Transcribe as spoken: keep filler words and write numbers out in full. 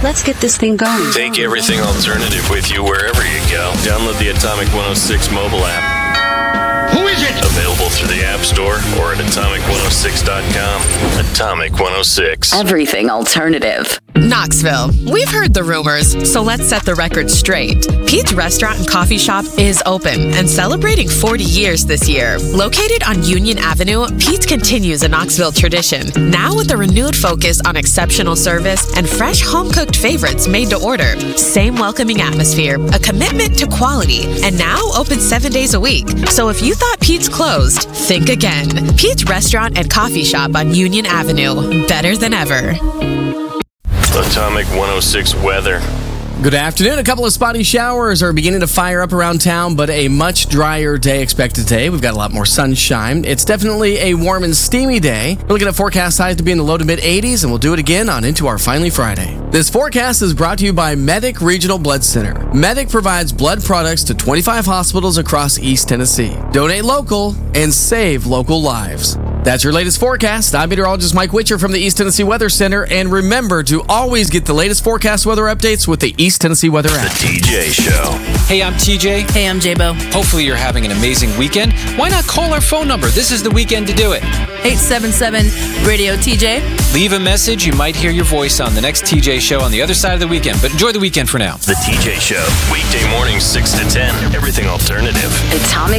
Let's get this thing going. Take Everything Alternative with you wherever you go. Download the Atomic one oh six mobile app. Who is it? Available through the App Store or at atomic one oh six dot com. Atomic one oh six. Everything Alternative. Knoxville. We've heard the rumors, so let's set the record straight. Pete's Restaurant and Coffee Shop is open and celebrating forty years this year. Located on Union Avenue, Pete's continues a Knoxville tradition, now with a renewed focus on exceptional service and fresh home-cooked favorites made to order. Same welcoming atmosphere, a commitment to quality, and now open seven days a week. So if you thought Pete's closed, think again. Pete's Restaurant and Coffee Shop on Union Avenue. Better than ever. Atomic one oh six weather. Good afternoon. A couple of spotty showers are beginning to fire up around town, but a much drier day expected today. We've got a lot more sunshine. It's definitely a warm and steamy day. We're looking at forecast highs to be in the low to mid eighties, and we'll do it again on into our Finally Friday. This forecast is brought to you by Medic Regional Blood Center. Medic provides blood products to twenty-five hospitals across East Tennessee. Donate local and save local lives. That's your latest forecast. I'm meteorologist Mike Witcher from the East Tennessee Weather Center. And remember to always get the latest forecast weather updates with the East Tennessee Weather app. The T J Show. Hey, I'm T J. Hey, I'm J-Bo. Hopefully you're having an amazing weekend. Why not call our phone number? This is the weekend to do it. eight seven seven radio T J. Leave a message. You might hear your voice on the next T J Show on the other side of the weekend. But enjoy the weekend for now. The T J Show. Weekday mornings six to ten. Everything Alternative. Atomic